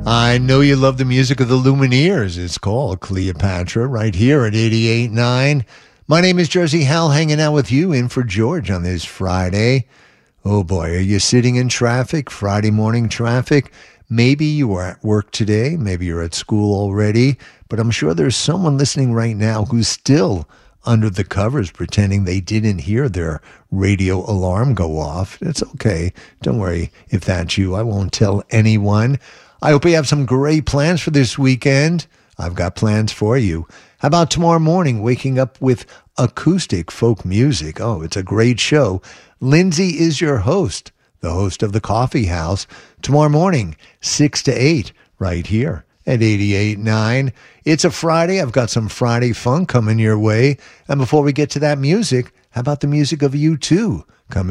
I know you love the music of the Lumineers. It's called Cleopatra right here at 88.9. My name is Jersey Hal, hanging out with you in for George on this Friday. Oh boy, are you sitting in traffic, Friday morning traffic? Maybe you are at work today, maybe you're at school already, but I'm sure there's someone listening right now who's still under the covers pretending they didn't hear their radio alarm go off. It's okay. Don't worry if that's you. I won't tell anyone. I hope you have some great plans for this weekend. I've got plans for you. How about tomorrow morning, waking up with acoustic folk music? Oh, it's a great show. Lindsay is your host, the host of The Coffee House. Tomorrow morning, 6 to 8, right here at 88.9. It's a Friday. I've got some Friday fun coming your way. And before we get to that music, how about the music of U2 coming